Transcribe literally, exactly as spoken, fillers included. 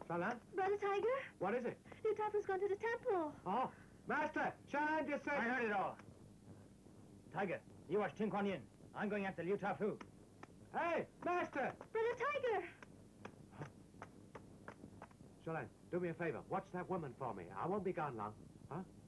Shalan? Brother Tiger? What is it? Liu Tafu's gone to the temple. Oh, Master! Shalan just said... I heard it all. Tiger, you watch Ting Kuan Yin. I'm going after Liu Tafu. Hey, Master! Brother Tiger! Shalan, do me a favor. Watch that woman for me. I won't be gone long. Huh?